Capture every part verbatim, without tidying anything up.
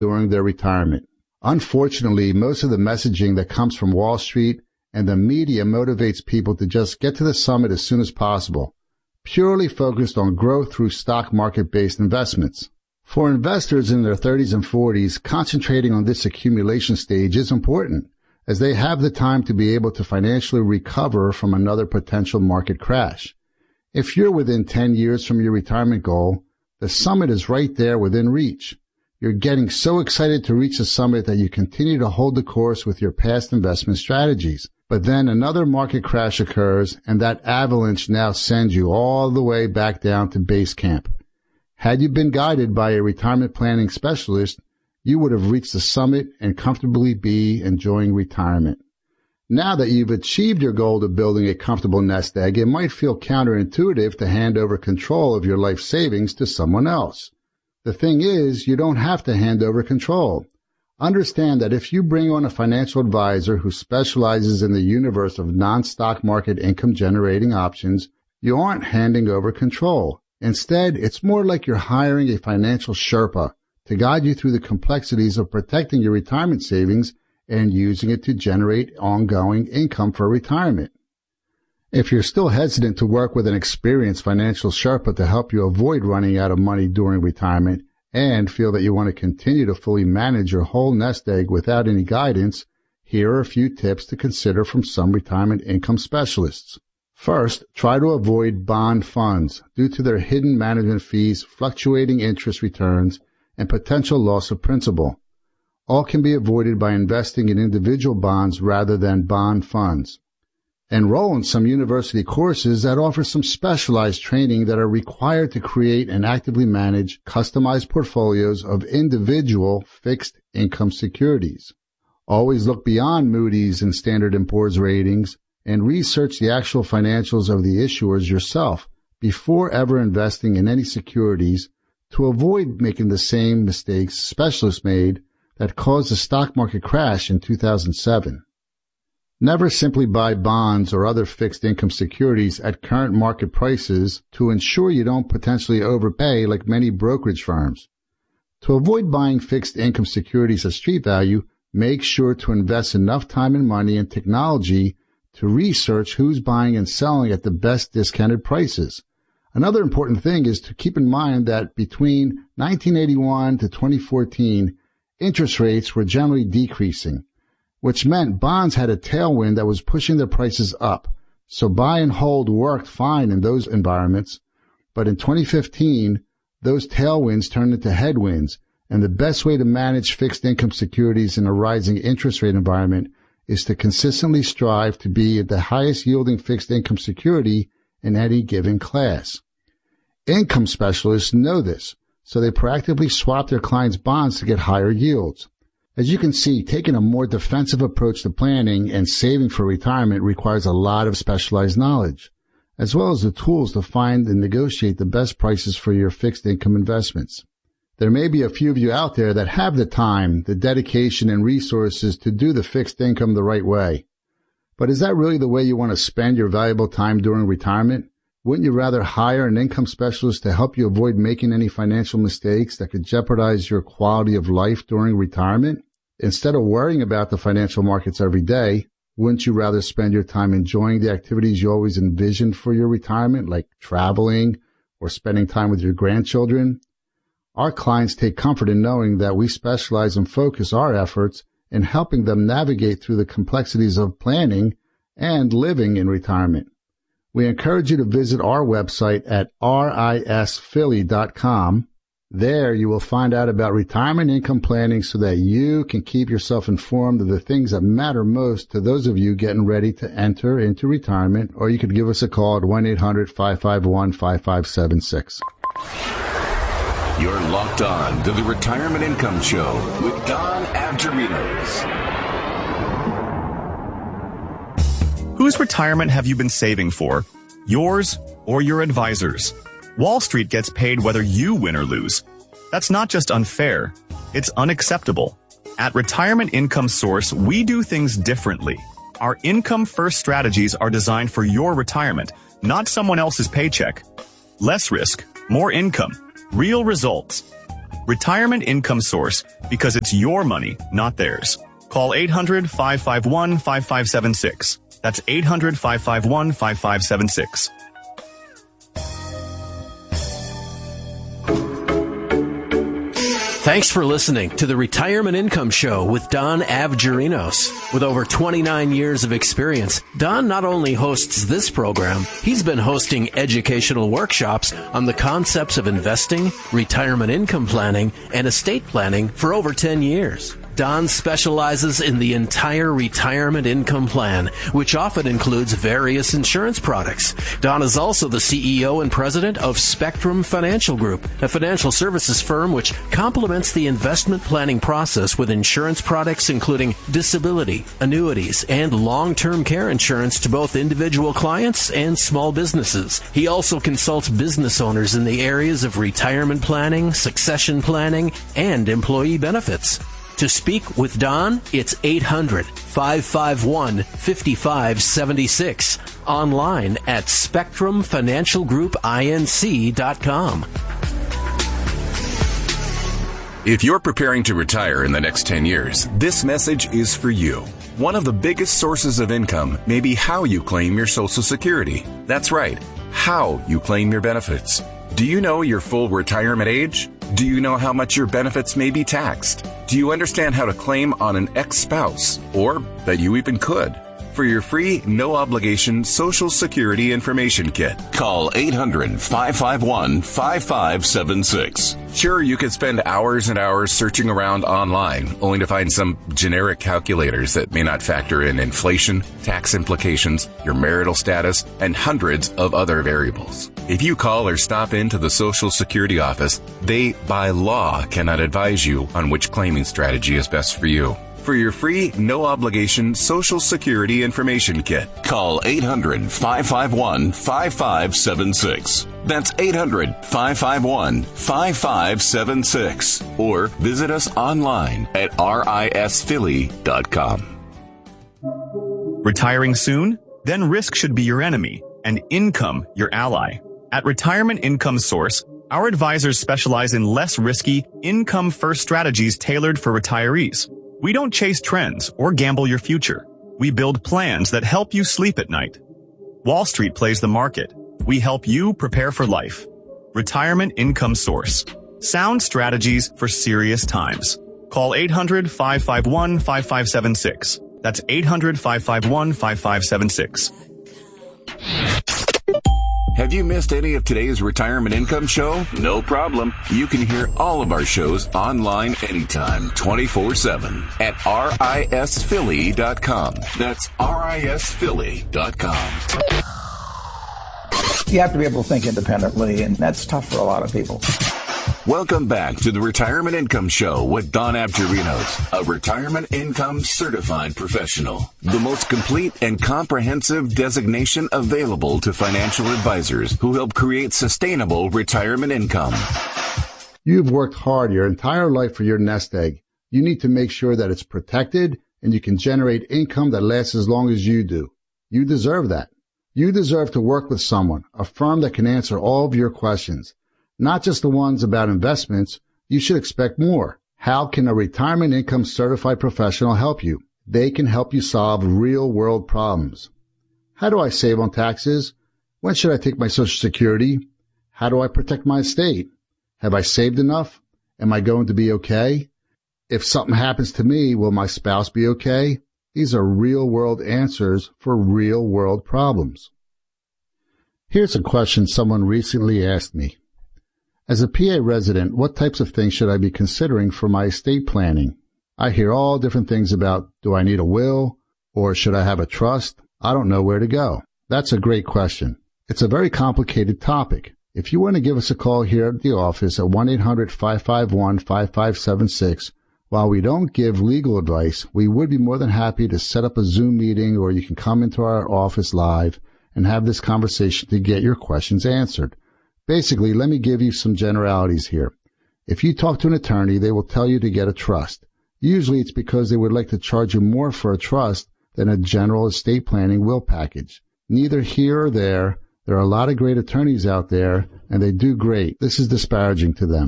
during their retirement. Unfortunately, most of the messaging that comes from Wall Street and the media motivates people to just get to the summit as soon as possible, purely focused on growth through stock market-based investments. For investors in their thirties and forties, concentrating on this accumulation stage is important, as they have the time to be able to financially recover from another potential market crash. If you're within ten years from your retirement goal, the summit is right there within reach. You're getting so excited to reach the summit that you continue to hold the course with your past investment strategies. But then another market crash occurs, and that avalanche now sends you all the way back down to base camp. Had you been guided by a retirement planning specialist, you would have reached the summit and comfortably be enjoying retirement. Now that you've achieved your goal of building a comfortable nest egg, it might feel counterintuitive to hand over control of your life savings to someone else. The thing is, you don't have to hand over control. Understand that if you bring on a financial advisor who specializes in the universe of non-stock market income-generating options, you aren't handing over control. Instead, it's more like you're hiring a financial Sherpa to guide you through the complexities of protecting your retirement savings and using it to generate ongoing income for retirement. If you're still hesitant to work with an experienced financial Sherpa to help you avoid running out of money during retirement and feel that you want to continue to fully manage your whole nest egg without any guidance, here are a few tips to consider from some retirement income specialists. First, try to avoid bond funds due to their hidden management fees, fluctuating interest returns, and potential loss of principal. All can be avoided by investing in individual bonds rather than bond funds. Enroll in some university courses that offer some specialized training that are required to create and actively manage customized portfolios of individual fixed income securities. Always look beyond Moody's and Standard and Poor's ratings and research the actual financials of the issuers yourself before ever investing in any securities to avoid making the same mistakes specialists made that caused the stock market crash in two thousand seven. Never simply buy bonds or other fixed income securities at current market prices to ensure you don't potentially overpay like many brokerage firms. To avoid buying fixed income securities at street value, make sure to invest enough time and money in technology to research who's buying and selling at the best discounted prices. Another important thing is to keep in mind that between nineteen eighty-one to twenty fourteen, interest rates were generally decreasing, which meant bonds had a tailwind that was pushing their prices up. So buy and hold worked fine in those environments. But in twenty fifteen, those tailwinds turned into headwinds, and the best way to manage fixed income securities in a rising interest rate environment is to consistently strive to be the highest yielding fixed income security in any given class. Income specialists know this, so they proactively swap their clients' bonds to get higher yields. As you can see, taking a more defensive approach to planning and saving for retirement requires a lot of specialized knowledge, as well as the tools to find and negotiate the best prices for your fixed income investments. There may be a few of you out there that have the time, the dedication, and resources to do the fixed income the right way. But is that really the way you want to spend your valuable time during retirement? Wouldn't you rather hire an income specialist to help you avoid making any financial mistakes that could jeopardize your quality of life during retirement? Instead of worrying about the financial markets every day, wouldn't you rather spend your time enjoying the activities you always envisioned for your retirement, like traveling or spending time with your grandchildren? Our clients take comfort in knowing that we specialize and focus our efforts in helping them navigate through the complexities of planning and living in retirement. We encourage you to visit our website at ris philly dot com. There you will find out about retirement income planning so that you can keep yourself informed of the things that matter most to those of you getting ready to enter into retirement, or you could give us a call at one eight hundred, five five one, five five seven six. You're locked on to the Retirement Income Show with Don Avgerinos. Whose retirement have you been saving for? Yours or your advisor's? Wall Street gets paid whether you win or lose. That's not just unfair, it's unacceptable. At Retirement Income Source, we do things differently. Our income-first strategies are designed for your retirement, not someone else's paycheck. Less risk, more income, real results. Retirement Income Source, because it's your money, not theirs. Call eight hundred, five five one, five five seven six. That's eight hundred, five five one, five five seven six. Thanks for listening to the Retirement Income Show with Don Avgerinos. With over twenty-nine years of experience, Don not only hosts this program, he's been hosting educational workshops on the concepts of investing, retirement income planning, and estate planning for over ten years. Don specializes in the entire retirement income plan, which often includes various insurance products. Don is also the C E O and president of Spectrum Financial Group, a financial services firm which complements the investment planning process with insurance products including disability, annuities, and long-term care insurance to both individual clients and small businesses. He also consults business owners in the areas of retirement planning, succession planning, and employee benefits. To speak with Don, it's eight hundred, five five one, five five seven six. Online at spectrum financial group inc dot com. If you're preparing to retire in the next ten years, this message is for you. One of the biggest sources of income may be how you claim your Social Security. That's right, how you claim your benefits. Do you know your full retirement age? Do you know how much your benefits may be taxed? Do you understand how to claim on an ex-spouse, or that you even could? For your free, no-obligation Social Security Information Kit, call eight hundred, five five one, five five seven six. Sure, you could spend hours and hours searching around online, only to find some generic calculators that may not factor in inflation, tax implications, your marital status, and hundreds of other variables. If you call or stop into the Social Security office, they, by law, cannot advise you on which claiming strategy is best for you. For your free, no-obligation Social Security Information Kit, call eight hundred, five five one, five five seven six. That's eight hundred, five five one, five five seven six. Or visit us online at risphilly dot com. Retiring soon? Then risk should be your enemy and income your ally. At Retirement Income Source, our advisors specialize in less risky, income-first strategies tailored for retirees. We don't chase trends or gamble your future. We build plans that help you sleep at night. Wall Street plays the market. We help you prepare for life. Retirement Income Source. Sound strategies for serious times. Call eight hundred, five five one, five five seven six. That's eight hundred, five five one, five five seven six. Have you missed any of today's Retirement Income Show? No problem. You can hear all of our shows online anytime, twenty-four seven at risphilly dot com. That's risphilly dot com. You have to be able to think independently, and that's tough for a lot of people. Welcome back to the Retirement Income Show with Don Avgerinos, a retirement income certified professional. The most complete and comprehensive designation available to financial advisors who help create sustainable retirement income. You've worked hard your entire life for your nest egg. You need to make sure that it's protected and you can generate income that lasts as long as you do. You deserve that. You deserve to work with someone, a firm that can answer all of your questions. Not just the ones about investments. You should expect more. How can a retirement income certified professional help you? They can help you solve real world problems. How do I save on taxes? When should I take my Social Security? How do I protect my estate? Have I saved enough? Am I going to be okay? If something happens to me, will my spouse be okay? These are real world answers for real world problems. Here's a question someone recently asked me. As a P A resident, what types of things should I be considering for my estate planning? I hear all different things about, do I need a will, or should I have a trust? I don't know where to go. That's a great question. It's a very complicated topic. If you want to give us a call here at the office at one eight hundred, five five one, five five seven six, while we don't give legal advice, we would be more than happy to set up a Zoom meeting, or you can come into our office live and have this conversation to get your questions answered. Basically, let me give you some generalities here. If you talk to an attorney, they will tell you to get a trust. Usually it's because they would like to charge you more for a trust than a general estate planning will package. Neither here or there. There are a lot of great attorneys out there, and they do great. This is disparaging to them.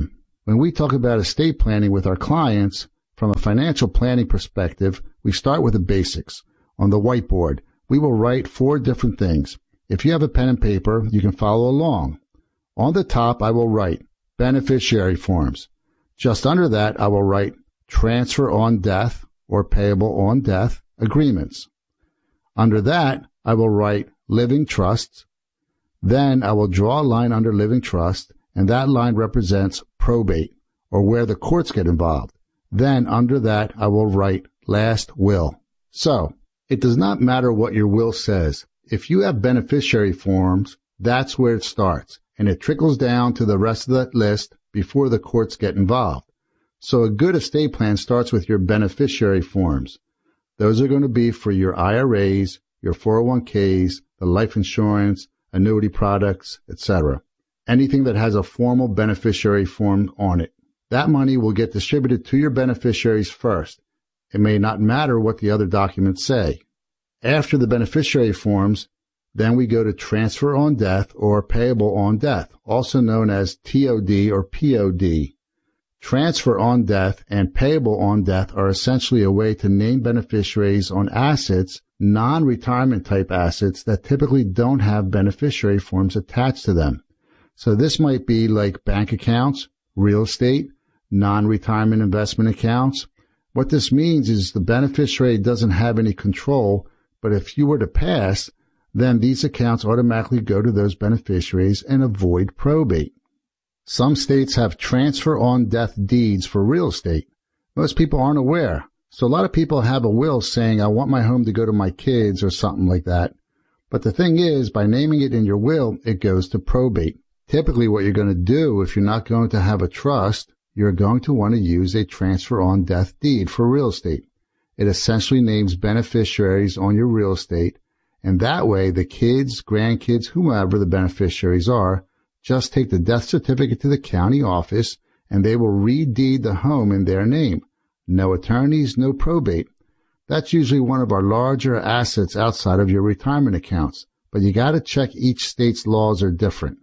When we talk about estate planning with our clients, from a financial planning perspective, we start with the basics. On the whiteboard, we will write four different things. If you have a pen and paper, you can follow along. On the top, I will write beneficiary forms. Just under that, I will write transfer on death or payable on death agreements. Under that, I will write living trusts. Then I will draw a line under living trust, and that line represents probate, or where the courts get involved. Then under that, I will write last will. So, it does not matter what your will says. If you have beneficiary forms, that's where it starts, and it trickles down to the rest of that list before the courts get involved. So a good estate plan starts with your beneficiary forms. Those are going to be for your I R As, your four oh one k's, the life insurance, annuity products, et cetera. Anything that has a formal beneficiary form on it. That money will get distributed to your beneficiaries first. It may not matter what the other documents say. After the beneficiary forms, then we go to transfer on death or payable on death, also known as T O D or P O D. Transfer on death and payable on death are essentially a way to name beneficiaries on assets, non-retirement type assets that typically don't have beneficiary forms attached to them. So this might be like bank accounts, real estate, non-retirement investment accounts. What this means is the beneficiary doesn't have any control, but if you were to pass, then these accounts automatically go to those beneficiaries and avoid probate. Some states have transfer on death deeds for real estate. Most people aren't aware. So a lot of people have a will saying, I want my home to go to my kids or something like that. But the thing is, by naming it in your will, it goes to probate. Typically what you're going to do if you're not going to have a trust, you're going to want to use a transfer on death deed for real estate. It essentially names beneficiaries on your real estate, and that way the kids, grandkids, whomever the beneficiaries are, just take the death certificate to the county office and they will redeed the home in their name. No attorneys, no probate. That's usually one of our larger assets outside of your retirement accounts, but you got to check each state's laws are different.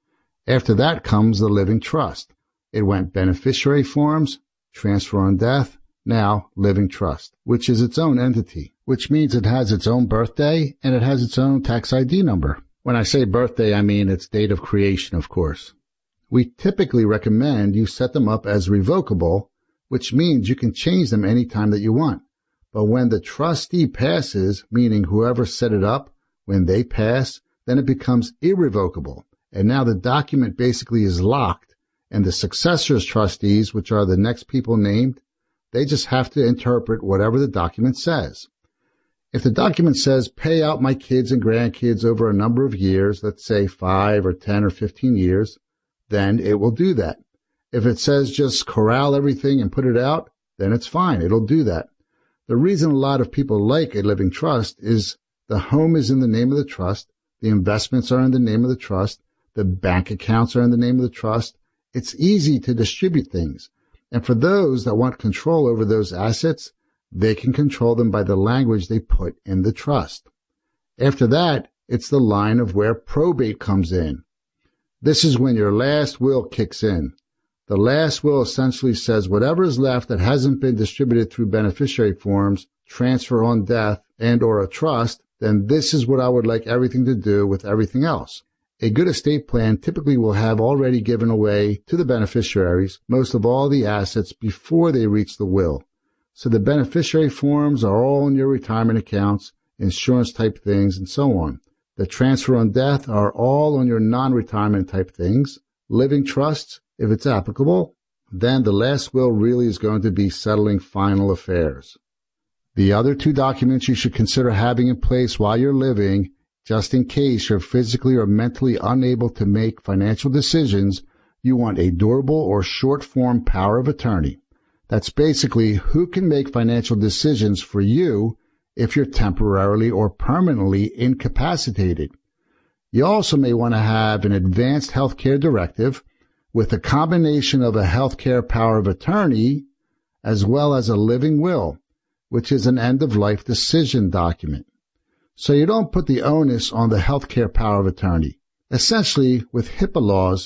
After that comes the living trust. It went beneficiary forms, transfer on death, now living trust, which is its own entity, which means it has its own birthday and it has its own tax I D number. When I say birthday, I mean its date of creation, of course. We typically recommend you set them up as revocable, which means you can change them anytime that you want. But when the trustee passes, meaning whoever set it up, when they pass, then it becomes irrevocable. And now the document basically is locked, and the successors trustees, which are the next people named, they just have to interpret whatever the document says. If the document says pay out my kids and grandkids over a number of years, let's say five or ten or fifteen years, then it will do that. If it says just corral everything and put it out, then it's fine. It'll do that. The reason a lot of people like a living trust is the home is in the name of the trust, the investments are in the name of the trust, the bank accounts are in the name of the trust. It's easy to distribute things. And for those that want control over those assets, they can control them by the language they put in the trust. After that, it's the line of where probate comes in. This is when your last will kicks in. The last will essentially says whatever is left that hasn't been distributed through beneficiary forms, transfer on death, and or a trust, then this is what I would like everything to do with everything else. A good estate plan typically will have already given away to the beneficiaries most of all the assets before they reach the will. So the beneficiary forms are all in your retirement accounts, insurance type things, and so on. The transfer on death are all on your non-retirement type things. Living trusts, if it's applicable, then the last will really is going to be settling final affairs. The other two documents you should consider having in place while you're living, just in case you're physically or mentally unable to make financial decisions, you want a durable or short-form power of attorney. That's basically who can make financial decisions for you if you're temporarily or permanently incapacitated. You also may want to have an advanced healthcare directive with a combination of a healthcare power of attorney as well as a living will, which is an end-of-life decision document. So you don't put the onus on the healthcare power of attorney. Essentially, with HIPAA laws,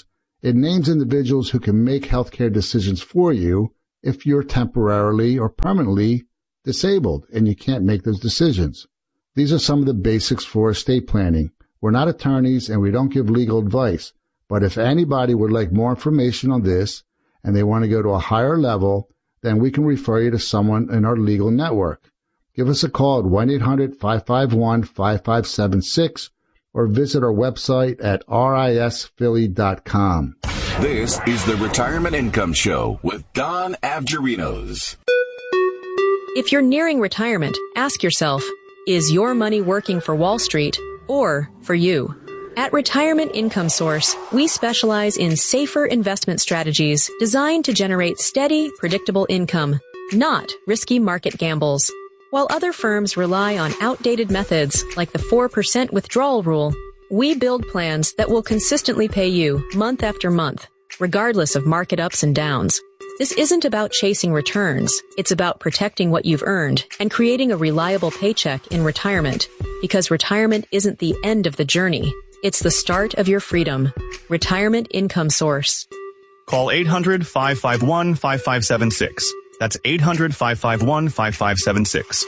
It names individuals who can make healthcare decisions for you if you're temporarily or permanently disabled and you can't make those decisions. These are some of the basics for estate planning. We're not attorneys and we don't give legal advice, but if anybody would like more information on this and they want to go to a higher level, then we can refer you to someone in our legal network. Give us a call at one eight hundred, five five one, five five seven six or visit our website at ris philly dot com. This is the Retirement Income Show with Don Avgerinos. If you're nearing retirement, ask yourself, is your money working for Wall Street or for you? At Retirement Income Source, we specialize in safer investment strategies designed to generate steady, predictable income, not risky market gambles. While other firms rely on outdated methods like the four percent withdrawal rule, we build plans that will consistently pay you month after month, regardless of market ups and downs. This isn't about chasing returns. It's about protecting what you've earned and creating a reliable paycheck in retirement, because retirement isn't the end of the journey. It's the start of your freedom. Retirement Income Source. Call eight hundred, five five one, five five seven six. That's eight hundred, five five one, five five seven six.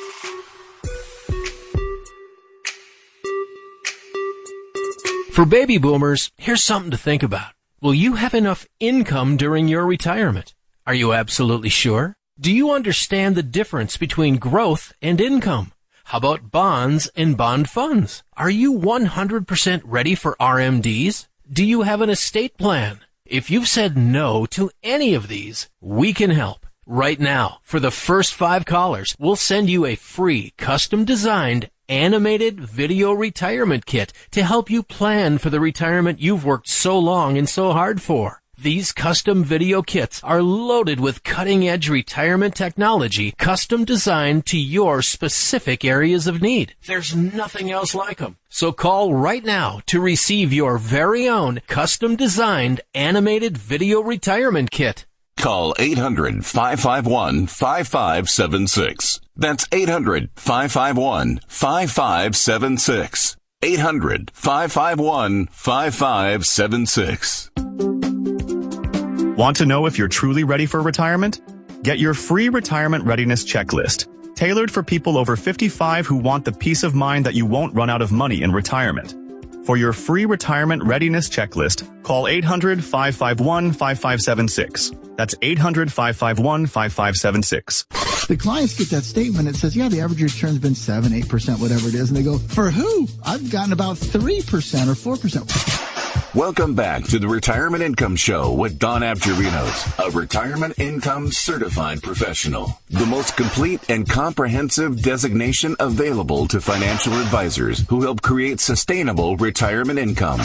For baby boomers, here's something to think about. Will you have enough income during your retirement? Are you absolutely sure? Do you understand the difference between growth and income? How about bonds and bond funds? Are you one hundred percent ready for R M Ds? Do you have an estate plan? If you've said no to any of these, we can help. Right now, for the first five callers, we'll send you a free, custom-designed, animated video retirement kit to help you plan for the retirement you've worked so long and so hard for. These custom video kits are loaded with cutting-edge retirement technology, custom designed to your specific areas of need. There's nothing else like them. So call right now to receive your very own custom-designed animated video retirement kit. Call eight hundred, five five one, five five seven six. That's eight hundred, five five one, five five seven six. eight hundred, five five one, five five seven six. Want to know if you're truly ready for retirement? Get your free retirement readiness checklist, tailored for people over fifty-five who want the peace of mind that you won't run out of money in retirement. For your free retirement readiness checklist, call eight hundred, five five one, five five seven six. That's eight hundred, five five one, five five seven six. The clients get that statement that says, yeah, the average return's been seven, eight percent, whatever it is. And they go, for who? I've gotten about three percent or four percent. Welcome back to the Retirement Income Show with Don Avgerinos, a retirement income certified professional. The most complete and comprehensive designation available to financial advisors who help create sustainable retirement income.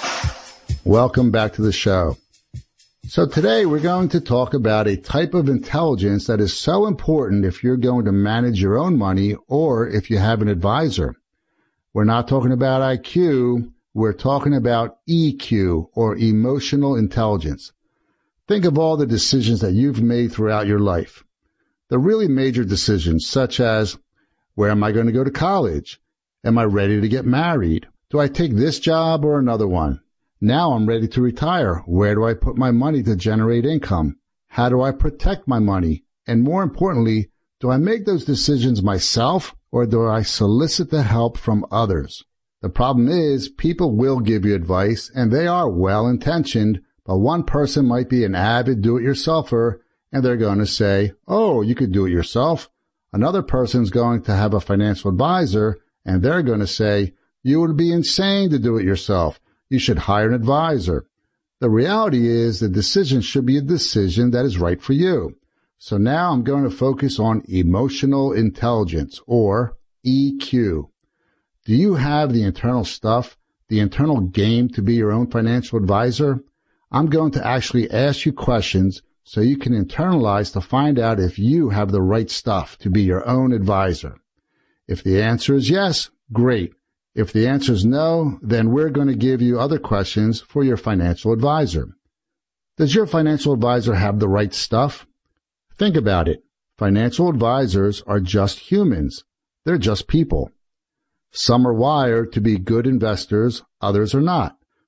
Welcome back to the show. So today we're going to talk about a type of intelligence that is so important if you're going to manage your own money or if you have an advisor. We're not talking about I Q. We're talking about E Q, or emotional intelligence. Think of all the decisions that you've made throughout your life. The really major decisions, such as, where am I going to go to college? Am I ready to get married? Do I take this job or another one? Now I'm ready to retire. Where do I put my money to generate income? How do I protect my money? And more importantly, do I make those decisions myself, or do I solicit the help from others? The problem is, people will give you advice, and they are well-intentioned, but one person might be an avid do-it-yourselfer, and they're going to say, oh, you could do it yourself. Another person's going to have a financial advisor, and they're going to say, you would be insane to do it yourself. You should hire an advisor. The reality is, the decision should be a decision that is right for you. So now I'm going to focus on emotional intelligence, or E Q. Do you have the internal stuff, the internal game to be your own financial advisor? I'm going to actually ask you questions so you can internalize to find out if you have the right stuff to be your own advisor. If the answer is yes, great. If the answer is no, then we're going to give you other questions for your financial advisor. Does your financial advisor have the right stuff? Think about it. Financial advisors are just humans. They're just people. Some are wired to be good investors, others are not.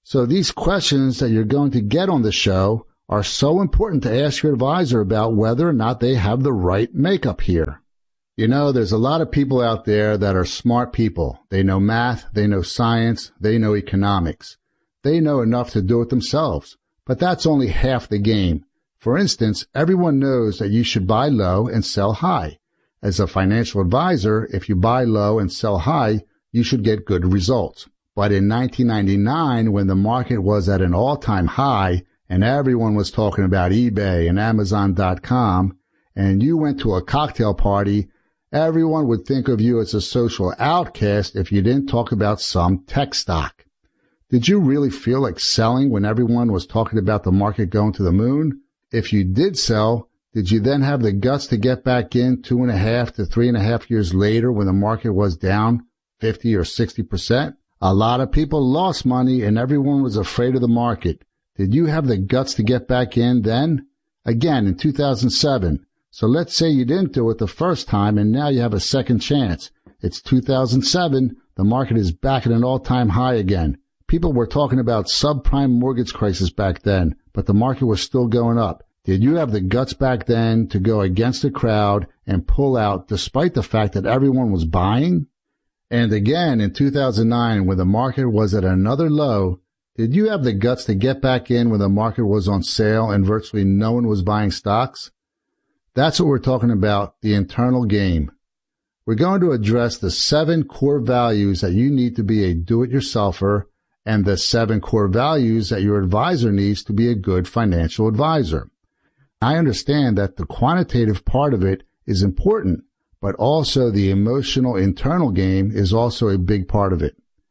So these questions that you're going to get on the show are so important to ask your advisor about whether or not they have the right makeup here. You know, there's a lot of people out there that are smart people. They know math, they know science, they know economics. They know enough to do it themselves, but that's only half the game. For instance, everyone knows that you should buy low and sell high. As a financial advisor, if you buy low and sell high, you should get good results. But in nineteen ninety-nine, when the market was at an all-time high and everyone was talking about eBay and Amazon dot com, and you went to a cocktail party, everyone would think of you as a social outcast if you didn't talk about some tech stock. Did you really feel like selling when everyone was talking about the market going to the moon? If you did sell, did you then have the guts to get back in two and a half to three and a half years later when the market was down fifty or sixty percent? A lot of people lost money and everyone was afraid of the market. Did you have the guts to get back in then? Again, in two thousand seven. So let's say you didn't do it the first time and now you have a second chance. It's two thousand seven. The market is back at an all-time high again. People were talking about subprime mortgage crisis back then, but the market was still going up. Did you have the guts back then to go against the crowd and pull out despite the fact that everyone was buying? And again, in two thousand nine, when the market was at another low, did you have the guts to get back in when the market was on sale and virtually no one was buying stocks? That's what we're talking about, the internal game. We're going to address the seven core values that you need to be a do-it-yourselfer and the seven core values that your advisor needs to be a good financial advisor. I understand that the quantitative part of it is important, but also the emotional internal game is also a big part of it.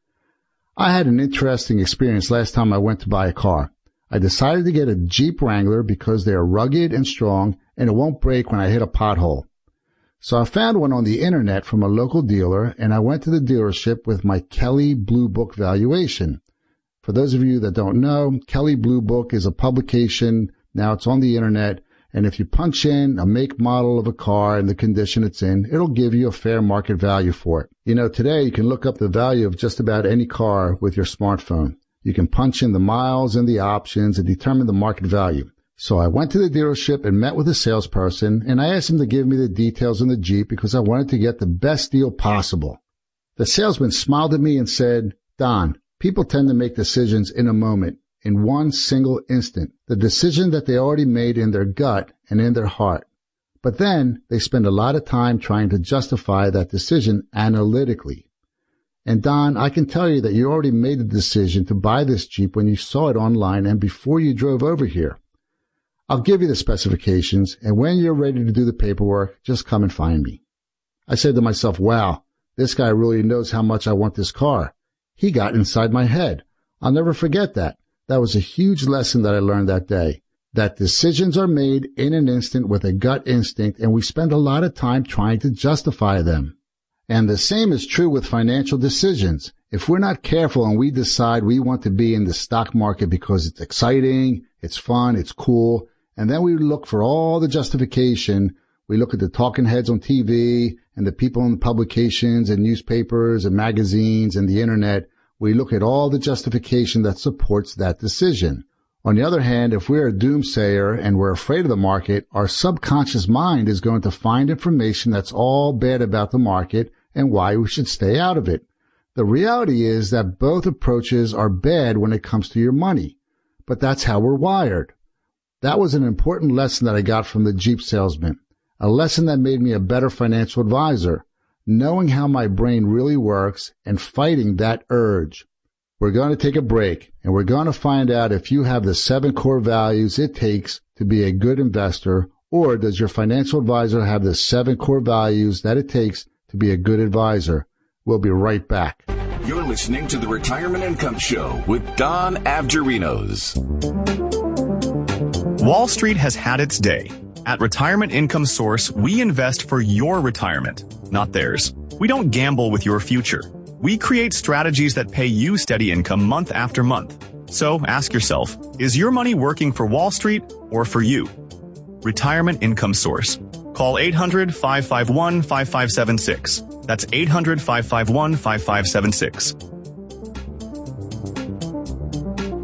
I had an interesting experience last time I went to buy a car. I decided to get a Jeep Wrangler because they are rugged and strong and it won't break when I hit a pothole. So I found one on the internet from a local dealer and I went to the dealership with my Kelley Blue Book valuation. For those of you that don't know, Kelley Blue Book is a publication. Now it's on the internet. And if you punch in a make model of a car and the condition it's in, it'll give you a fair market value for it. You know, today you can look up the value of just about any car with your smartphone. You can punch in the miles and the options and determine the market value. So I went to the dealership and met with a salesperson, and I asked him to give me the details on the Jeep because I wanted to get the best deal possible. The salesman smiled at me and said, "Don, people tend to make decisions in a moment, in one single instant, the decision that they already made in their gut and in their heart. But then they spend a lot of time trying to justify that decision analytically. And Don, I can tell you that you already made the decision to buy this Jeep when you saw it online and before you drove over here. I'll give you the specifications, and when you're ready to do the paperwork, just come and find me." I said to myself, wow, this guy really knows how much I want this car. He got inside my head. I'll never forget that. That was a huge lesson that I learned that day, that decisions are made in an instant with a gut instinct, and we spend a lot of time trying to justify them. And the same is true with financial decisions. If we're not careful and we decide we want to be in the stock market because it's exciting, it's fun, it's cool, and then we look for all the justification, we look at the talking heads on T V and the people in the publications and newspapers and magazines and the internet, we look at all the justification that supports that decision. On the other hand, if we're a doomsayer and we're afraid of the market, our subconscious mind is going to find information that's all bad about the market and why we should stay out of it. The reality is that both approaches are bad when it comes to your money, but that's how we're wired. That was an important lesson that I got from the Jeep salesman, a lesson that made me a better financial advisor, knowing how my brain really works and fighting that urge. We're going to take a break, and we're going to find out if you have the seven core values it takes to be a good investor, or does your financial advisor have the seven core values that it takes to be a good advisor. We'll be right back. You're listening to the Retirement Income Show with Don Avgerinos. Wall Street has had its day. At Retirement Income Source, we invest for your retirement, not theirs. We don't gamble with your future. We create strategies that pay you steady income month after month. So ask yourself, is your money working for Wall Street or for you? Retirement Income Source. Call eight hundred, five five one, five five seven six. That's eight hundred, five five one, five five seven six.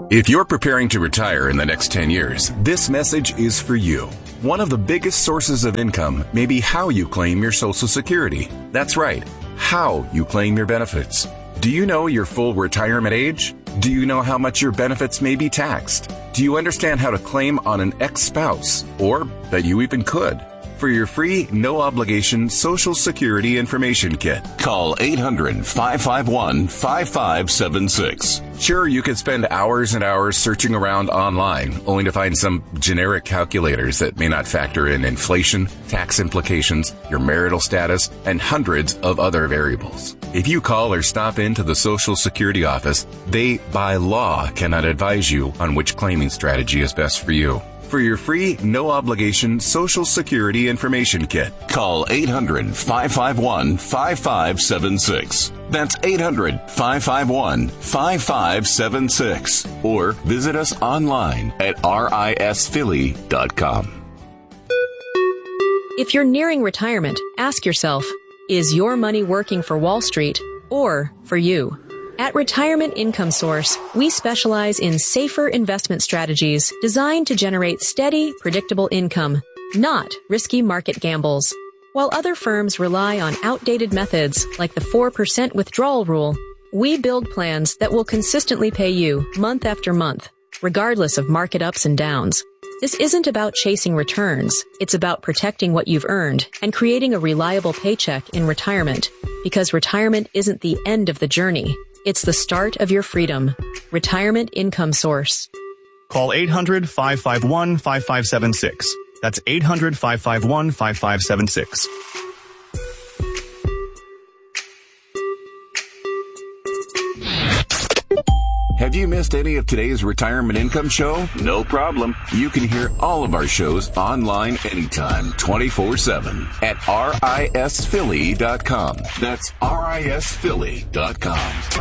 If you're preparing to retire in the next ten years, this message is for you. One of the biggest sources of income may be how you claim your Social Security. That's right, how you claim your benefits. Do you know your full retirement age? Do you know how much your benefits may be taxed? Do you understand how to claim on an ex-spouse, or that you even could? For your free, no-obligation Social Security Information Kit, call eight hundred, five five one, five five seven six. Sure, you could spend hours and hours searching around online, only to find some generic calculators that may not factor in inflation, tax implications, your marital status, and hundreds of other variables. If you call or stop into the Social Security office, they, by law, cannot advise you on which claiming strategy is best for you. For your free, no-obligation Social Security Information Kit, call eight hundred, five five one, five five seven six. That's eight hundred, five five one, five five seven six. Or visit us online at ris philly dot com. If you're nearing retirement, ask yourself, is your money working for Wall Street or for you? At Retirement Income Source, we specialize in safer investment strategies designed to generate steady, predictable income, not risky market gambles. While other firms rely on outdated methods like the four percent withdrawal rule, we build plans that will consistently pay you month after month, regardless of market ups and downs. This isn't about chasing returns. It's about protecting what you've earned and creating a reliable paycheck in retirement, because retirement isn't the end of the journey. It's the start of your freedom. Retirement Income Source. Call eight hundred, five five one, five five seven six. That's eight hundred, five five one, five five seven six. Have you missed any of today's Retirement Income Show? No problem. You can hear all of our shows online anytime, twenty-four seven at ris philly dot com. That's ris philly dot com.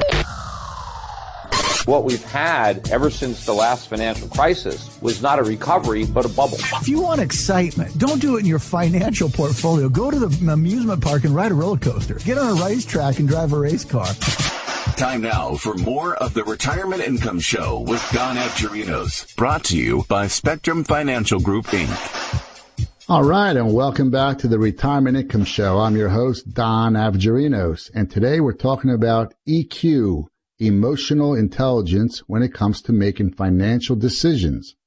What we've had ever since the last financial crisis was not a recovery, but a bubble. If you want excitement, don't do it in your financial portfolio. Go to the amusement park and ride a roller coaster. Get on a racetrack and drive a race car. Time now for more of the Retirement Income Show with Don Avgerinos, brought to you by Spectrum Financial Group, Incorporated. All right, and welcome back to the Retirement Income Show. I'm your host, Don Avgerinos, and today we're talking about E Q, emotional intelligence, when it comes to making financial decisions,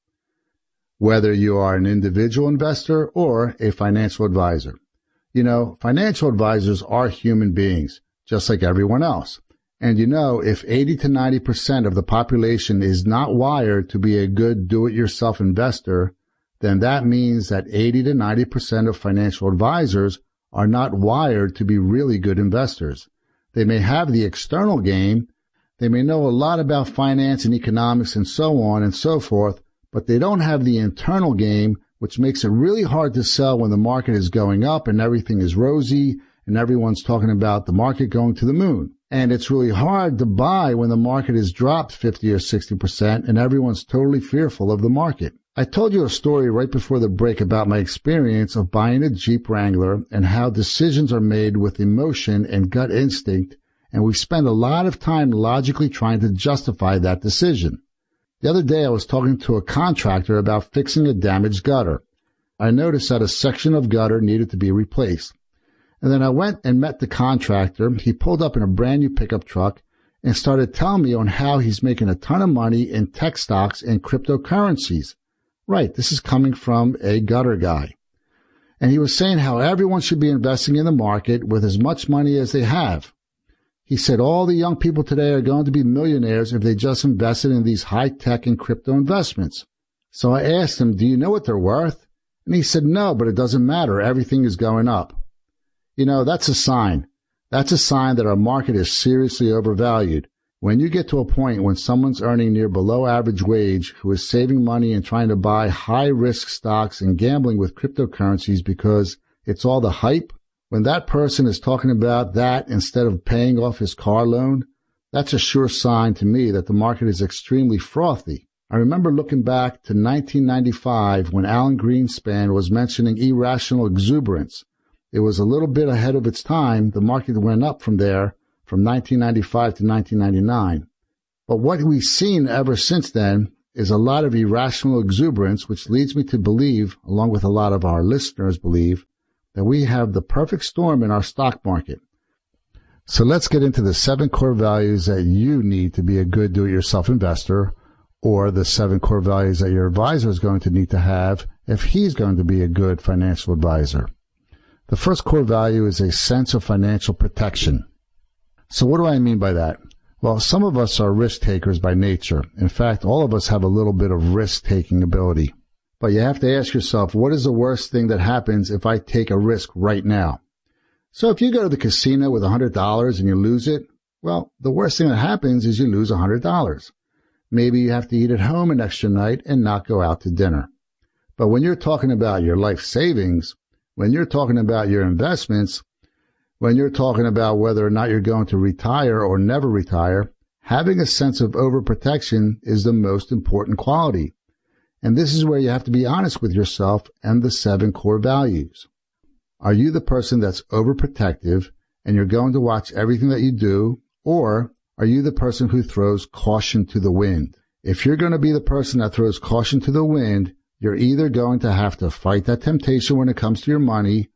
whether you are an individual investor or a financial advisor. You know, financial advisors are human beings, just like everyone else. And you know, if eighty to ninety percent of the population is not wired to be a good do-it-yourself investor, then that means that eighty to ninety percent of financial advisors are not wired to be really good investors. They may have the external game, they may know a lot about finance and economics and so on and so forth, but they don't have the internal game, which makes it really hard to sell when the market is going up and everything is rosy and everyone's talking about the market going to the moon. And it's really hard to buy when the market has dropped fifty or sixty percent and everyone's totally fearful of the market. I told you a story right before the break about my experience of buying a Jeep Wrangler and how decisions are made with emotion and gut instinct, and we spend a lot of time logically trying to justify that decision. The other day I was talking to a contractor about fixing a damaged gutter. I noticed that a section of gutter needed to be replaced. And then I went and met the contractor. He pulled up in a brand new pickup truck and started telling me on how he's making a ton of money in tech stocks and cryptocurrencies. Right, this is coming from a gutter guy. And he was saying how everyone should be investing in the market with as much money as they have. He said all the young people today are going to be millionaires if they just invested in these high-tech and crypto investments. So I asked him, do you know what they're worth? And he said, no, but it doesn't matter. Everything is going up. You know, that's a sign. That's a sign that our market is seriously overvalued. When you get to a point when someone's earning near below average wage, who is saving money and trying to buy high-risk stocks and gambling with cryptocurrencies because it's all the hype, when that person is talking about that instead of paying off his car loan, that's a sure sign to me that the market is extremely frothy. I remember looking back to nineteen ninety-five when Alan Greenspan was mentioning irrational exuberance. It was a little bit ahead of its time. The market went up from there from nineteen ninety-five to nineteen ninety-nine. But what we've seen ever since then is a lot of irrational exuberance, which leads me to believe, along with a lot of our listeners believe, that we have the perfect storm in our stock market. So let's get into the seven core values that you need to be a good do-it-yourself investor, or the seven core values that your advisor is going to need to have if he's going to be a good financial advisor. The first core value is a sense of financial protection. So what do I mean by that? Well, some of us are risk takers by nature. In fact, all of us have a little bit of risk-taking ability. But you have to ask yourself, what is the worst thing that happens if I take a risk right now? So if you go to the casino with one hundred dollars and you lose it, well, the worst thing that happens is you lose one hundred dollars. Maybe you have to eat at home an extra night and not go out to dinner. But when you're talking about your life savings, when you're talking about your investments, when you're talking about whether or not you're going to retire or never retire, having a sense of overprotection is the most important quality. And this is where you have to be honest with yourself and the seven core values. Are you the person that's overprotective and you're going to watch everything that you do, or are you the person who throws caution to the wind? If you're going to be the person that throws caution to the wind, you're either going to have to fight that temptation when it comes to your money,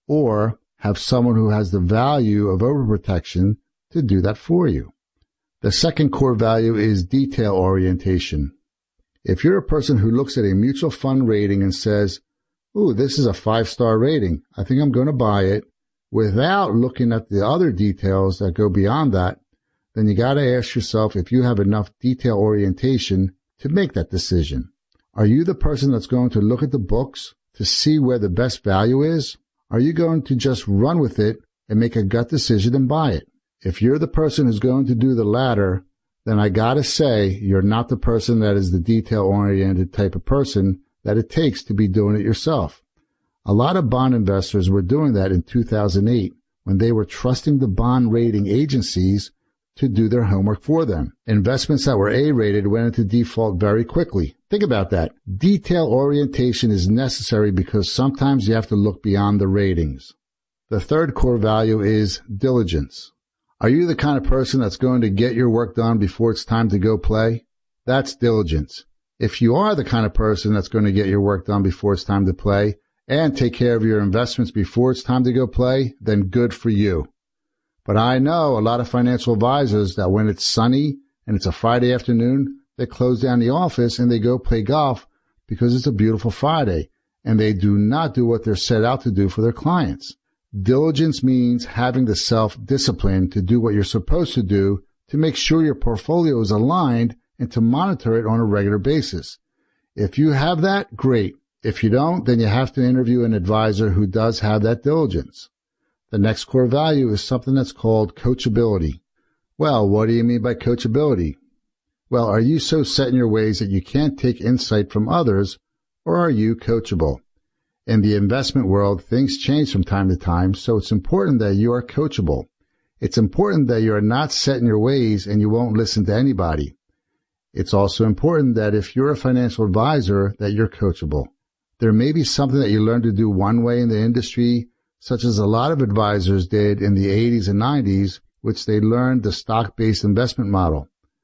or have someone who has the value of overprotection to do that for you. The second core value is detail orientation. If you're a person who looks at a mutual fund rating and says, ooh, this is a five-star rating, I think I'm going to buy it, without looking at the other details that go beyond that, then you got to ask yourself if you have enough detail orientation to make that decision. Are you the person that's going to look at the books to see where the best value is? Are you going to just run with it and make a gut decision and buy it? If you're the person who's going to do the latter, then I got to say you're not the person that is the detail-oriented type of person that it takes to be doing it yourself. A lot of bond investors were doing that in two thousand eight when they were trusting the bond rating agencies to do their homework for them. Investments that were A-rated went into default very quickly. Think about that. Detail orientation is necessary because sometimes you have to look beyond the ratings. The third core value is diligence. Are you the kind of person that's going to get your work done before it's time to go play? That's diligence. If you are the kind of person that's going to get your work done before it's time to play and take care of your investments before it's time to go play, then good for you. But I know a lot of financial advisors that when it's sunny and it's a Friday afternoon, they close down the office and they go play golf because it's a beautiful Friday, and they do not do what they're set out to do for their clients. Diligence means having the self-discipline to do what you're supposed to do to make sure your portfolio is aligned and to monitor it on a regular basis. If you have that, great. If you don't, then you have to interview an advisor who does have that diligence. The next core value is something that's called coachability. Well, what do you mean by coachability? Well, are you so set in your ways that you can't take insight from others, or are you coachable? In the investment world, things change from time to time, so it's important that you are coachable. It's important that you are not set in your ways and you won't listen to anybody. It's also important that if you're a financial advisor, that you're coachable. There may be something that you learned to do one way in the industry, such as a lot of advisors did in the eighties and nineties, which they learned the stock-based investment model.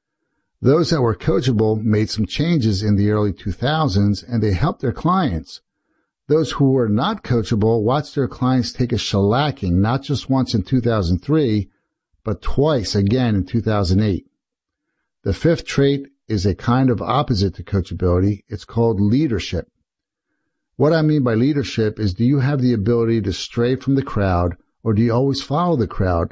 Those that were coachable made some changes in the early two thousands, and they helped their clients. Those who were not coachable watched their clients take a shellacking, not just once in two thousand three, but twice again in two thousand eight. The fifth trait is a kind of opposite to coachability. It's called leadership. What I mean by leadership is, do you have the ability to stray from the crowd, or do you always follow the crowd?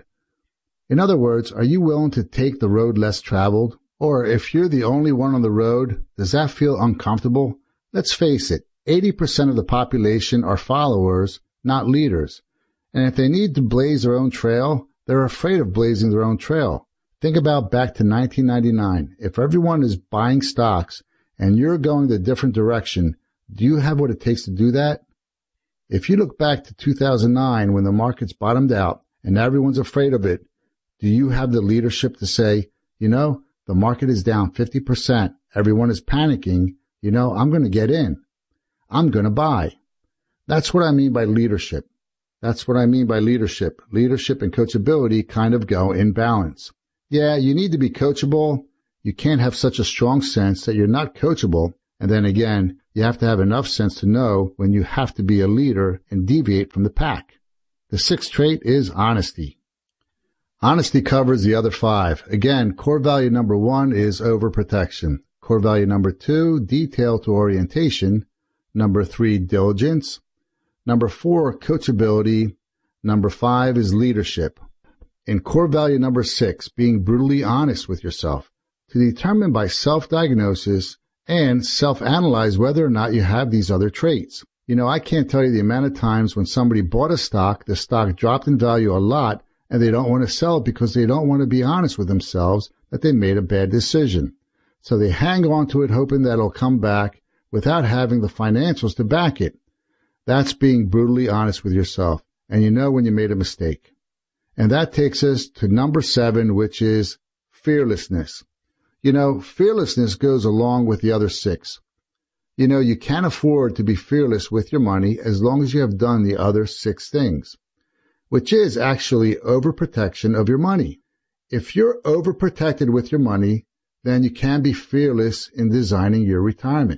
In other words, are you willing to take the road less traveled? Or if you're the only one on the road, does that feel uncomfortable? Let's face it, eighty percent of the population are followers, not leaders. And if they need to blaze their own trail, they're afraid of blazing their own trail. Think about back to nineteen ninety-nine. If everyone is buying stocks and you're going a different direction, do you have what it takes to do that? If you look back to two thousand nine when the markets bottomed out and everyone's afraid of it, do you have the leadership to say, you know, the market is down fifty percent. Everyone is panicking. You know, I'm going to get in. I'm going to buy. That's what I mean by leadership. That's what I mean by leadership. Leadership and coachability kind of go in balance. Yeah, you need to be coachable. You can't have such a strong sense that you're not coachable, and then again, you have to have enough sense to know when you have to be a leader and deviate from the pack. The sixth trait is honesty. Honesty covers the other five. Again, core value number one is overprotection. Core value number two, detail to orientation. Number three, diligence. Number four, coachability. Number five is leadership. And core value number six, being brutally honest with yourself to determine by self-diagnosis and self-analyze whether or not you have these other traits. You know, I can't tell you the amount of times when somebody bought a stock, the stock dropped in value a lot, and they don't want to sell it because they don't want to be honest with themselves that they made a bad decision. So they hang on to it hoping that it'll come back without having the financials to back it. That's being brutally honest with yourself, and you know when you made a mistake. And that takes us to number seven, which is fearlessness. You know, fearlessness goes along with the other six. You know, you can't afford to be fearless with your money as long as you have done the other six things, which is actually overprotection of your money. If you're overprotected with your money, then you can be fearless in designing your retirement.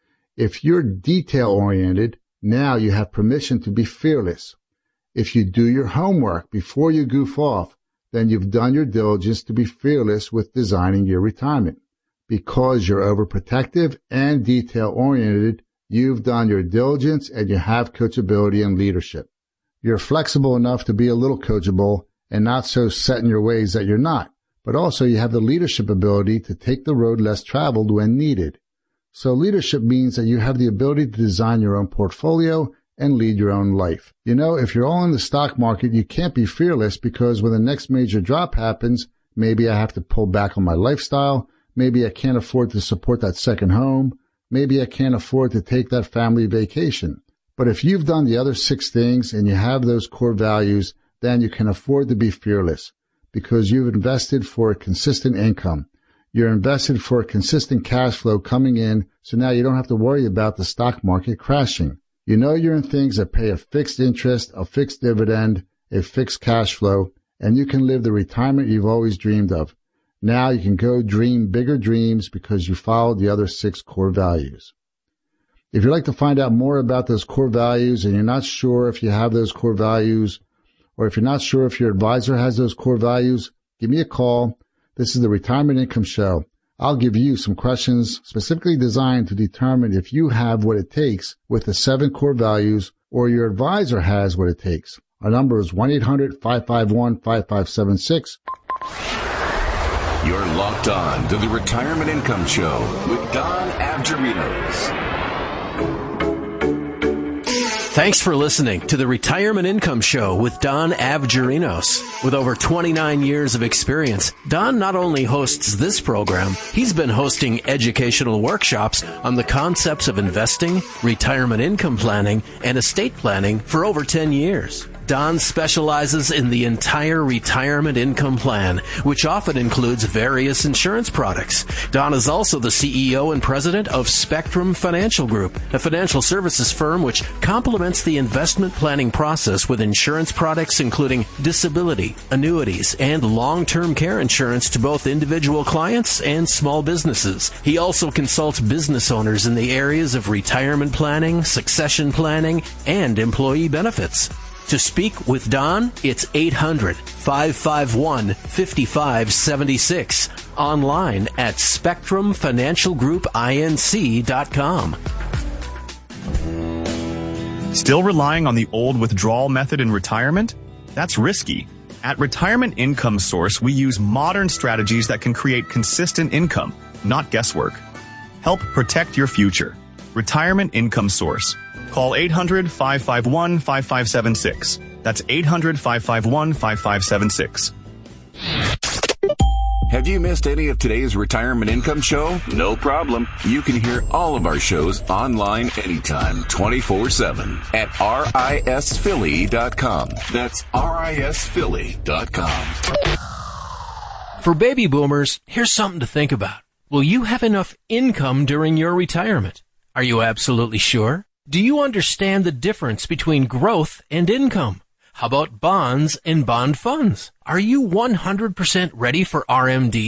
If you're detail-oriented, now you have permission to be fearless. If you do your homework before you goof off, then you've done your diligence to be fearless with designing your retirement. Because you're overprotective and detail-oriented, you've done your diligence and you have coachability and leadership. You're flexible enough to be a little coachable and not so set in your ways that you're not, but also you have the leadership ability to take the road less traveled when needed. So leadership means that you have the ability to design your own portfolio and lead your own life. You know, if you're all in the stock market, you can't be fearless because when the next major drop happens, maybe I have to pull back on my lifestyle. Maybe I can't afford to support that second home. Maybe I can't afford to take that family vacation. But if you've done the other six things and you have those core values, then you can afford to be fearless because you've invested for a consistent income. You're invested for a consistent cash flow coming in, so now you don't have to worry about the stock market crashing. You know you're in things that pay a fixed interest, a fixed dividend, a fixed cash flow, and you can live the retirement you've always dreamed of. Now you can go dream bigger dreams because you followed the other six core values. If you'd like to find out more about those core values and you're not sure if you have those core values, or if you're not sure if your advisor has those core values, give me a call. This is the Retirement Income Show. I'll give you some questions specifically designed to determine if you have what it takes with the seven core values or your advisor has what it takes. Our number is one eight hundred, five five one, five five seven six. You're locked on to the Retirement Income Show with Don Avgerinos. Thanks for listening to the Retirement Income Show with Don Avgerinos. With over twenty-nine years of experience, Don not only hosts this program, he's been hosting educational workshops on the concepts of investing, retirement income planning, and estate planning for over ten years. Don specializes in the entire retirement income plan, which often includes various insurance products. Don is also the C E O and president of Spectrum Financial Group, a financial services firm which complements the investment planning process with insurance products including disability, annuities, and long-term care insurance to both individual clients and small businesses. He also consults business owners in the areas of retirement planning, succession planning, and employee benefits. To speak with Don, it's eight hundred, five five one, five five seven six. Online at spectrum financial group inc dot com. Still relying on the old withdrawal method in retirement? That's risky. At Retirement Income Source, we use modern strategies that can create consistent income, not guesswork. Help protect your future. Retirement Income Source. Call eight hundred, five five one, five five seven six. That's eight hundred, five five one, five five seven six. Have you missed any of today's Retirement Income Show? No problem. You can hear all of our shows online anytime, twenty-four seven at R I S Philly dot com. That's R I S Philly dot com. For baby boomers, here's something to think about. Will you have enough income during your retirement? Are you absolutely sure? Do you understand the difference between growth and income? How about bonds and bond funds? Are you one hundred percent ready for R M Ds?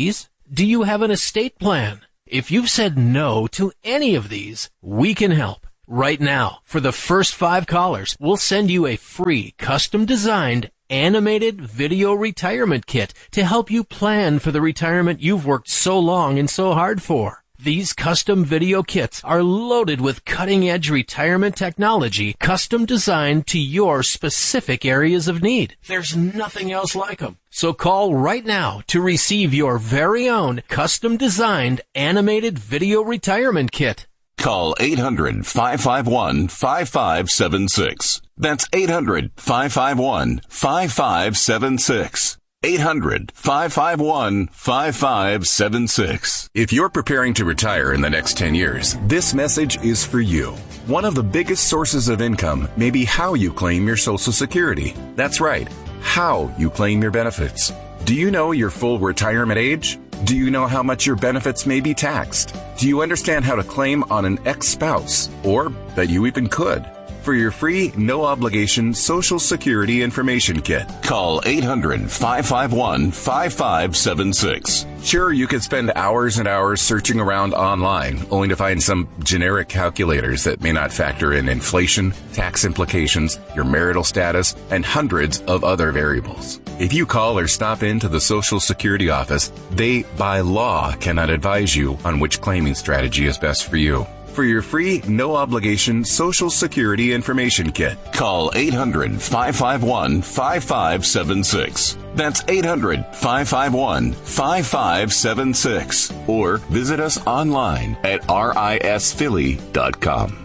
Do you have an estate plan? If you've said no to any of these, we can help. Right now, for the first five callers, we'll send you a free, custom-designed, animated video retirement kit to help you plan for the retirement you've worked so long and so hard for. These custom video kits are loaded with cutting-edge retirement technology, custom designed to your specific areas of need. There's nothing else like them. So call right now to receive your very own custom-designed animated video retirement kit. Call eight hundred, five five one, five five seven six. That's eight hundred, five five one, five five seven six. eight hundred, five five one, five five seven six. If you're preparing to retire in the next ten years, this message is for you. One of the biggest sources of income may be how you claim your Social Security. That's right, how you claim your benefits. Do you know your full retirement age? Do you know how much your benefits may be taxed? Do you understand how to claim on an ex-spouse, or that you even could? For your free, no-obligation Social Security information kit, call eight hundred, five five one, five five seven six. Sure, you could spend hours and hours searching around online, only to find some generic calculators that may not factor in inflation, tax implications, your marital status, and hundreds of other variables. If you call or stop into the Social Security office, they, by law, cannot advise you on which claiming strategy is best for you. For your free, no-obligation Social Security information kit, call eight hundred, five five one, five five seven six. That's eight hundred, five five one, five five seven six. Or visit us online at R I S Philly dot com.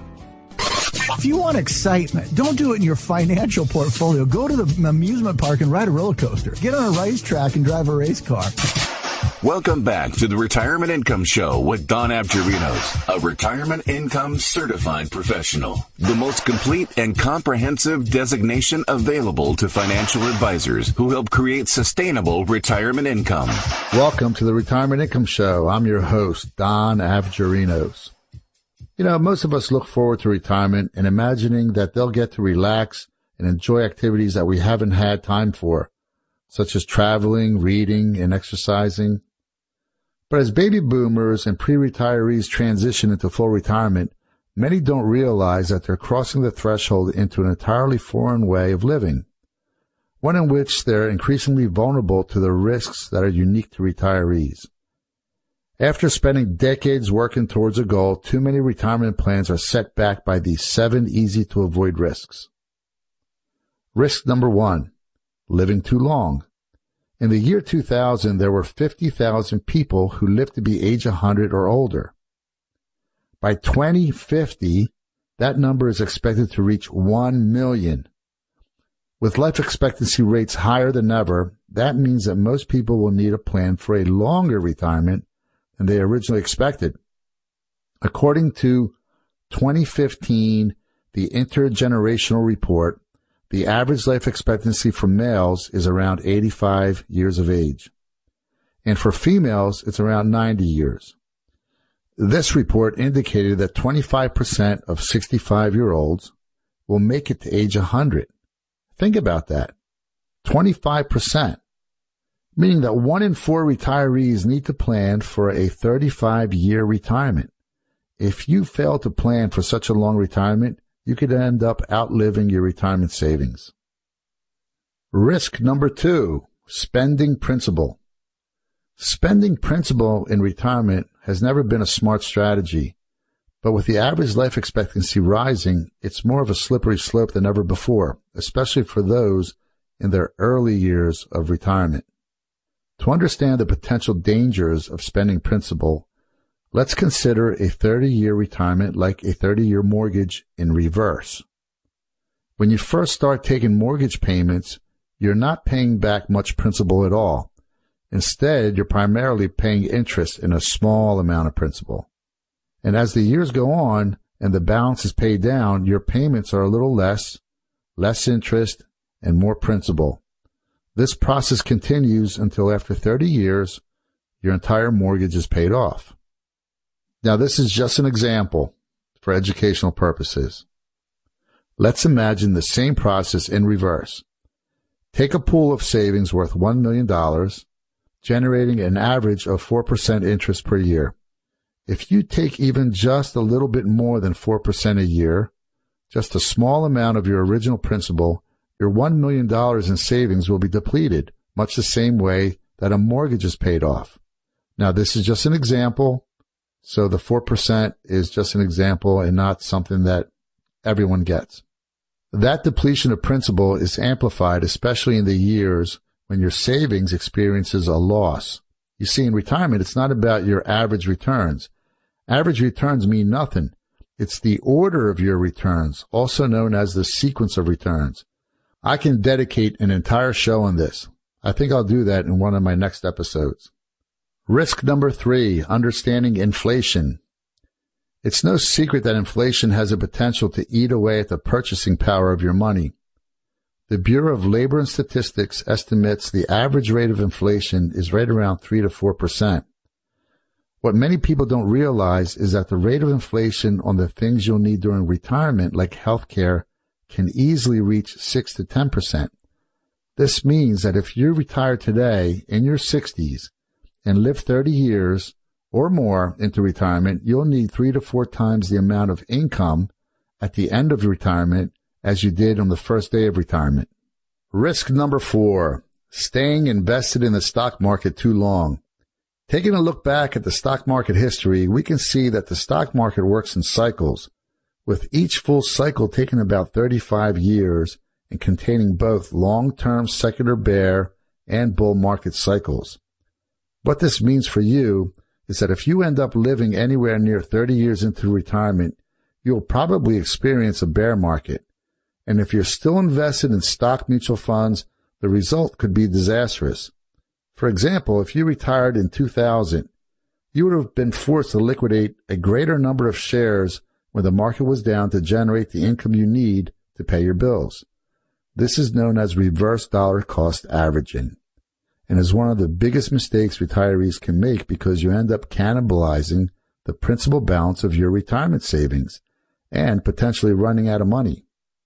If you want excitement, don't do it in your financial portfolio. Go to the amusement park and ride a roller coaster. Get on a racetrack and drive a race car. Welcome back to the Retirement Income Show with Don Avgerinos, a retirement income certified professional. The most complete and comprehensive designation available to financial advisors who help create sustainable retirement income. Welcome to the Retirement Income Show. I'm your host, Don Avgerinos. You know, most of us look forward to retirement and imagining that they'll get to relax and enjoy activities that we haven't had time for, such as traveling, reading, and exercising. But as baby boomers and pre-retirees transition into full retirement, many don't realize that they're crossing the threshold into an entirely foreign way of living, one in which they're increasingly vulnerable to the risks that are unique to retirees. After spending decades working towards a goal, too many retirement plans are set back by these seven easy-to-avoid risks. Risk number one, living too long. In the year two thousand, there were fifty thousand people who lived to be age one hundred or older. By twenty fifty, that number is expected to reach one million. With life expectancy rates higher than ever, that means that most people will need a plan for a longer retirement than they originally expected. According to twenty fifteen, the Intergenerational Report, the average life expectancy for males is around eighty-five years of age. And for females, it's around ninety years. This report indicated that twenty-five percent of sixty-five-year-olds will make it to age one hundred. Think about that. twenty-five percent. Meaning that one in four retirees need to plan for a thirty-five-year retirement. If you fail to plan for such a long retirement, you could end up outliving your retirement savings. Risk number two, spending principal. Spending principal in retirement has never been a smart strategy, but with the average life expectancy rising, it's more of a slippery slope than ever before, especially for those in their early years of retirement. To understand the potential dangers of spending principal, let's consider a thirty-year retirement like a thirty-year mortgage in reverse. When you first start taking mortgage payments, you're not paying back much principal at all. Instead, you're primarily paying interest in a small amount of principal. And as the years go on and the balance is paid down, your payments are a little less, less interest, and more principal. This process continues until after thirty years, your entire mortgage is paid off. Now, this is just an example for educational purposes. Let's imagine the same process in reverse. Take a pool of savings worth one million dollars generating an average of four percent interest per year. If you take even just a little bit more than four percent a year, just a small amount of your original principal, your one million dollars in savings will be depleted, much the same way that a mortgage is paid off. Now, this is just an example, so the four percent is just an example and not something that everyone gets. That depletion of principal is amplified, especially in the years when your savings experiences a loss. You see, in retirement, it's not about your average returns. Average returns mean nothing. It's the order of your returns, also known as the sequence of returns. I can dedicate an entire show on this. I think I'll do that in one of my next episodes. Risk number three, understanding inflation. It's no secret that inflation has a potential to eat away at the purchasing power of your money. The Bureau of Labor and Statistics estimates the average rate of inflation is right around three to four percent. What many people don't realize is that the rate of inflation on the things you'll need during retirement, like health care, can easily reach six to ten percent. This means that if you retire today in your sixties and live thirty years or more into retirement, you'll need three to four times the amount of income at the end of retirement as you did on the first day of retirement. Risk number four, staying invested in the stock market too long. Taking a look back at the stock market history, we can see that the stock market works in cycles, with each full cycle taking about thirty-five years and containing both long-term secular bear and bull market cycles. What this means for you is that if you end up living anywhere near thirty years into retirement, you'll probably experience a bear market. And if you're still invested in stock mutual funds, the result could be disastrous. For example, if you retired in two thousand, you would have been forced to liquidate a greater number of shares when the market was down to generate the income you need to pay your bills. This is known as reverse dollar cost averaging, and is one of the biggest mistakes retirees can make because you end up cannibalizing the principal balance of your retirement savings and potentially running out of money.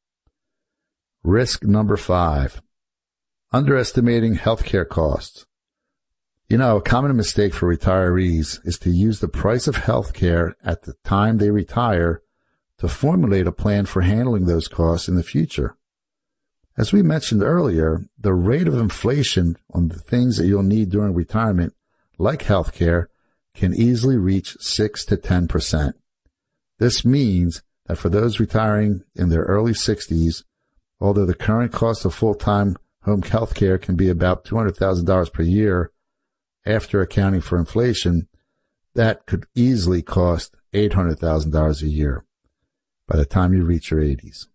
Risk number five, underestimating healthcare costs. You know, a common mistake for retirees is to use the price of healthcare at the time they retire to formulate a plan for handling those costs in the future. As we mentioned earlier, the rate of inflation on the things that you'll need during retirement, like healthcare, can easily reach six to ten percent. This means that for those retiring in their early sixties, although the current cost of full-time home health care can be about two hundred thousand dollars per year after accounting for inflation, that could easily cost eight hundred thousand dollars a year by the time you reach your eighties.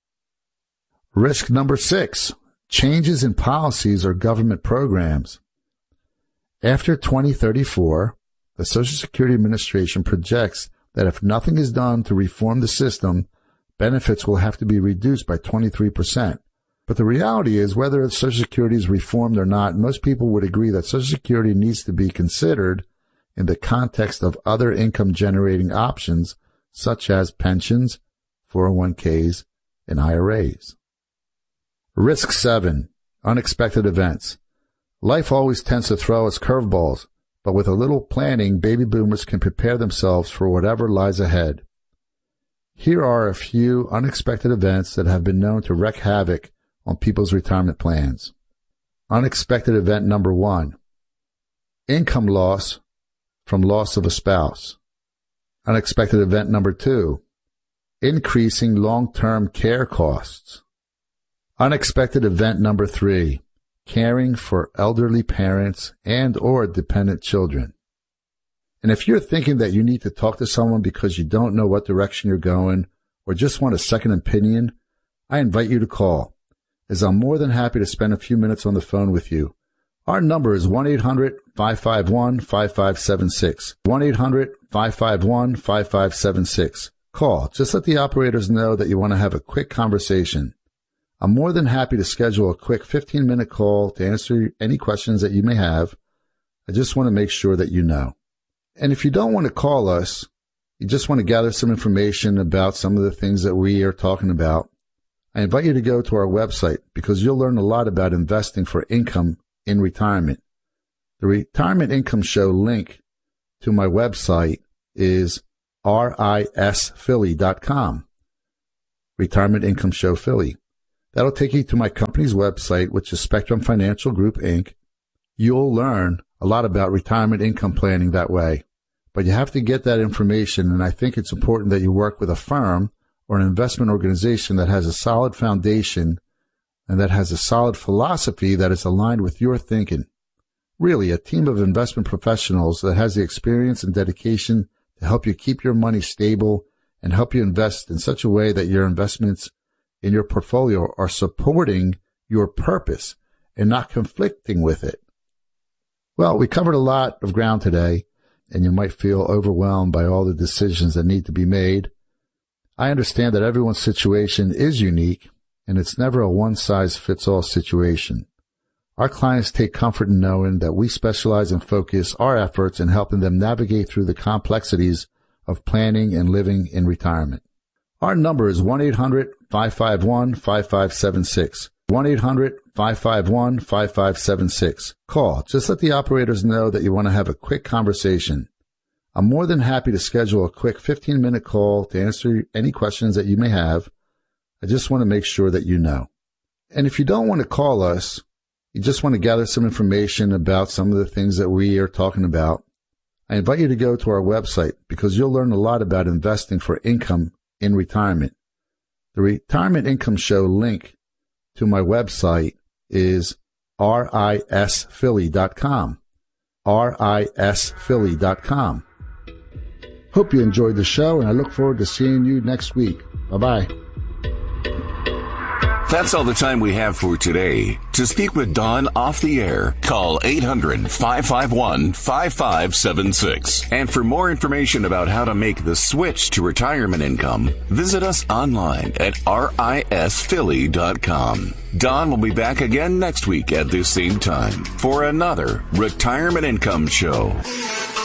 Risk number six, changes in policies or government programs. After twenty thirty-four, the Social Security Administration projects that if nothing is done to reform the system, benefits will have to be reduced by twenty-three percent. But the reality is, whether Social Security is reformed or not, most people would agree that Social Security needs to be considered in the context of other income-generating options, such as pensions, four oh one k's, and I R As. Risk seven, unexpected events. Life always tends to throw us curveballs, but with a little planning, baby boomers can prepare themselves for whatever lies ahead. Here are a few unexpected events that have been known to wreak havoc on people's retirement plans. Unexpected event number one, income loss from loss of a spouse. Unexpected event number two, increasing long-term care costs. Unexpected event number three, caring for elderly parents and or dependent children. And if you're thinking that you need to talk to someone because you don't know what direction you're going or just want a second opinion, I invite you to call, as I'm more than happy to spend a few minutes on the phone with you. Our number is one eight hundred, five five one, five five seven six. one eight hundred, five five one, five five seven six. Call. Just let the operators know that you want to have a quick conversation. I'm more than happy to schedule a quick fifteen-minute call to answer any questions that you may have. I just want to make sure that you know. And if you don't want to call us, you just want to gather some information about some of the things that we are talking about, I invite you to go to our website because you'll learn a lot about investing for income in retirement. The Retirement Income Show link to my website is R I S Philly dot com. Retirement Income Show Philly. That'll take you to my company's website, which is Spectrum Financial Group, Incorporated. You'll learn a lot about retirement income planning that way. But you have to get that information, and I think it's important that you work with a firm or an investment organization that has a solid foundation and that has a solid philosophy that is aligned with your thinking. Really, a team of investment professionals that has the experience and dedication to help you keep your money stable and help you invest in such a way that your investments in your portfolio are supporting your purpose and not conflicting with it. Well, we covered a lot of ground today, and you might feel overwhelmed by all the decisions that need to be made. I understand that everyone's situation is unique, and it's never a one-size-fits-all situation. Our clients take comfort in knowing that we specialize and focus our efforts in helping them navigate through the complexities of planning and living in retirement. Our number is one eight hundred, five five one, five five seven six. one eight hundred, five five one, five five seven six. Call. Just let the operators know that you want to have a quick conversation. I'm more than happy to schedule a quick fifteen-minute call to answer any questions that you may have. I just want to make sure that you know. And if you don't want to call us, you just want to gather some information about some of the things that we are talking about, I invite you to go to our website because you'll learn a lot about investing for income in retirement. The Retirement Income Show link to my website is R I S Philly dot com. R I S Philly dot com. Hope you enjoyed the show, and I look forward to seeing you next week. Bye-bye. That's all the time we have for today. To speak with Don off the air, call eight hundred, five five one, five five seven six. And for more information about how to make the switch to retirement income, visit us online at R I S Philly dot com. Don will be back again next week at this same time for another Retirement Income Show.